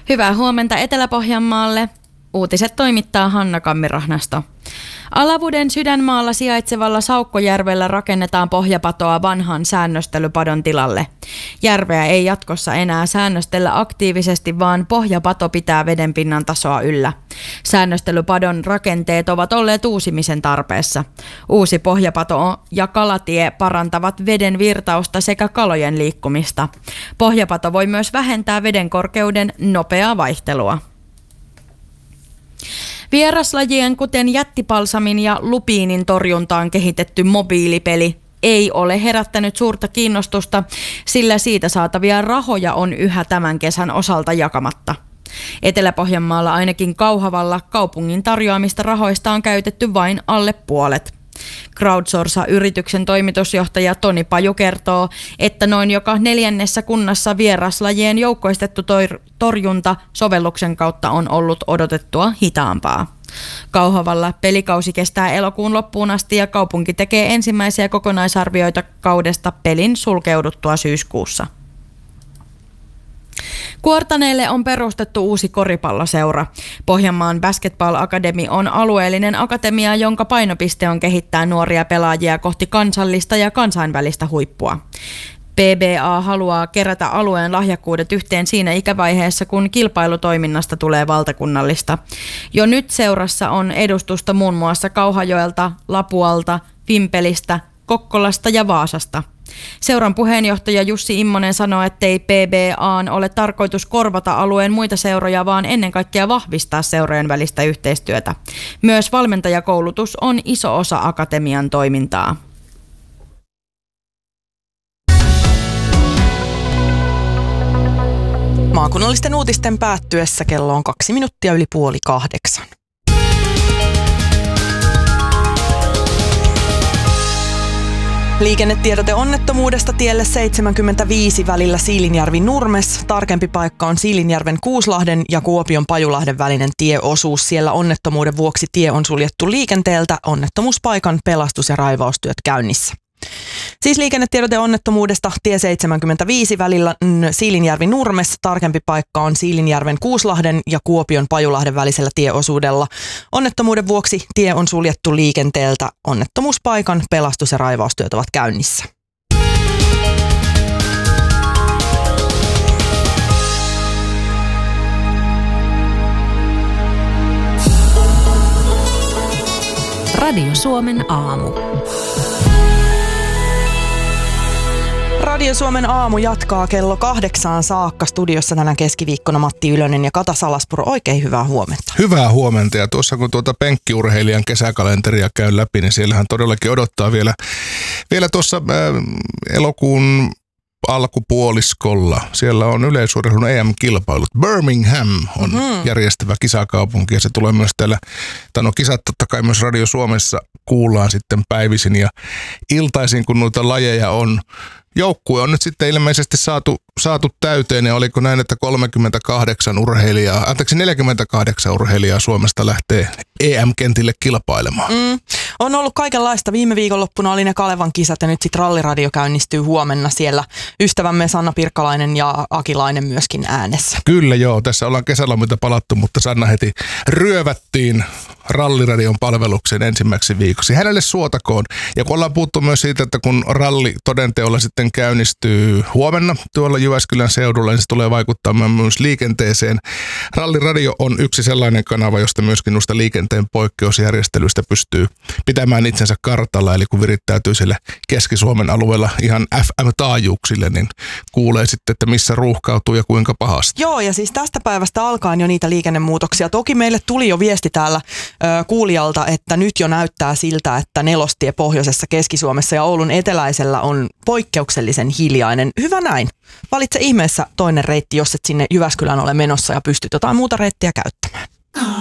Hyvää huomenta Etelä-Pohjanmaalle. Uutiset toimittaa Hanna Kammirahnasto. Alavuden sydänmaalla sijaitsevalla Saukkojärvellä rakennetaan pohjapatoa vanhan säännöstelypadon tilalle. Järveä ei jatkossa enää säännöstellä aktiivisesti, vaan pohjapato pitää vedenpinnan tasoa yllä. Säännöstelypadon rakenteet ovat olleet uusimisen tarpeessa. Uusi pohjapato ja kalatie parantavat veden virtausta sekä kalojen liikkumista. Pohjapato voi myös vähentää veden korkeuden nopeaa vaihtelua. Vieraslajien, kuten jättipalsamin ja lupiinin torjuntaan kehitetty mobiilipeli ei ole herättänyt suurta kiinnostusta, sillä siitä saatavia rahoja on yhä tämän kesän osalta jakamatta. Etelä-Pohjanmaalla ainakin Kauhavalla kaupungin tarjoamista rahoista on käytetty vain alle puolet. Crowdsourca-yrityksen toimitusjohtaja Toni Paju kertoo, että noin joka 4. kunnassa vieraslajien joukkoistettu torjunta sovelluksen kautta on ollut odotettua hitaampaa. Kauhavalla pelikausi kestää elokuun loppuun asti ja kaupunki tekee ensimmäisiä kokonaisarvioita kaudesta pelin sulkeuduttua syyskuussa. Kuortaneelle on perustettu uusi koripalloseura. Pohjanmaan Basketball Academy on alueellinen akatemia, jonka painopiste on kehittää nuoria pelaajia kohti kansallista ja kansainvälistä huippua. PBA haluaa kerätä alueen lahjakkuudet yhteen siinä ikävaiheessa, kun kilpailutoiminnasta tulee valtakunnallista. Jo nyt seurassa on edustusta muun muassa Kauhajoelta, Lapualta, Vimpelistä, Kokkolasta ja Vaasasta. Seuran puheenjohtaja Jussi Immonen sanoi, ettei PBA:n ole tarkoitus korvata alueen muita seuroja, vaan ennen kaikkea vahvistaa seurojen välistä yhteistyötä. Myös valmentajakoulutus on iso osa akatemian toimintaa. Maakunnallisten uutisten päättyessä kello on 2 minuuttia yli 7:30. Liikennetiedote onnettomuudesta tielle 75 välillä Siilinjärvi-Nurmes. Tarkempi paikka on Siilinjärven Kuuslahden ja Kuopion Pajulahden välinen tieosuus. Siellä onnettomuuden vuoksi tie on suljettu liikenteeltä. Onnettomuuspaikan pelastus- ja raivaustyöt käynnissä. Siis liikennetiedote onnettomuudesta tie 75 välillä Siilinjärvi-Nurmes. Tarkempi paikka on Siilinjärven Kuuslahden ja Kuopion Pajulahden välisellä tieosuudella. Onnettomuuden vuoksi tie on suljettu liikenteeltä. Onnettomuuspaikan pelastus- ja raivaustyöt ovat käynnissä. Radio Suomen aamu. Radio Suomen aamu jatkaa kello 8 saakka. Studiossa tänään keskiviikkona Matti Ylönen ja Kata Salaspuro. Oikein hyvää huomenta. Hyvää huomenta. Ja tuossa kun penkkiurheilijan kesäkalenteria käy läpi, niin siellähän todellakin odottaa vielä tuossa elokuun alkupuoliskolla. Siellä on yleisurheilun EM-kilpailut. Birmingham on järjestävä kisakaupunki ja se tulee myös täällä, kisat totta kai myös Radio Suomessa kuullaan sitten päivisin ja iltaisin, kun noita lajeja on. Joukkue on nyt sitten ilmeisesti saatu täyteen ja oliko näin, että 48 urheilijaa Suomesta lähtee EM-kentille kilpailemaan. On ollut kaikenlaista. Viime viikonloppuna oli ne Kalevan kisat ja nyt sitten Ralliradio käynnistyy huomenna siellä. Ystävämme Sanna Pirkkalainen ja Akilainen myöskin äänessä. Kyllä joo, tässä ollaan kesälomilta palattu, mutta Sanna heti ryövättiin Ralliradion palvelukseen ensimmäiseksi viikoksi. Hänelle suotakoon. Ja kun ollaan puhuttu myös siitä, että kun ralli todenteolla sitten käynnistyy huomenna tuolla Jyväskylän seudulla, niin se tulee vaikuttamaan myös liikenteeseen. Ralliradio on yksi sellainen kanava, josta myöskin noista liikenteen poikkeusjärjestelyistä pystyy pitämään itsensä kartalla. Eli kun virittäytyy siellä Keski-Suomen alueella ihan FM-taajuuksille, niin kuulee sitten, että missä ruuhkautuu ja kuinka pahasti. Joo, ja siis tästä päivästä alkaen jo niitä liikennemuutoksia. Toki meille tuli jo viesti täällä kuulijalta, että nyt jo näyttää siltä, että nelostie pohjoisessa Keski-Suomessa ja Oulun eteläisellä on poikkeuksellisen hiljainen. Hyvä näin. Valitse ihmeessä toinen reitti, jos et sinne Jyväskylään ole menossa ja pystyt jotain muuta reittiä käyttämään.